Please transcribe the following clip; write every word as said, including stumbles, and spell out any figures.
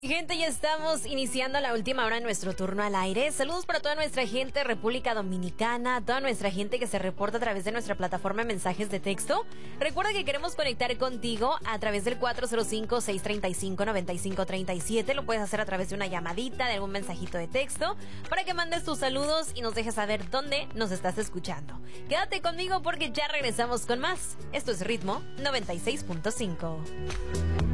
Gente, ya estamos iniciando la última hora de nuestro turno al aire. Saludos para toda nuestra gente de República Dominicana, toda nuestra gente que se reporta a través de nuestra plataforma de mensajes de texto. Recuerda que queremos conectar contigo a través del cuatro cero cinco, seis tres cinco, nueve cinco tres siete. Lo puedes hacer a través de una llamadita, de algún mensajito de texto, para que mandes tus saludos y nos dejes saber dónde nos estás escuchando. Quédate conmigo porque ya regresamos con más. Esto es Ritmo noventa y seis punto cinco.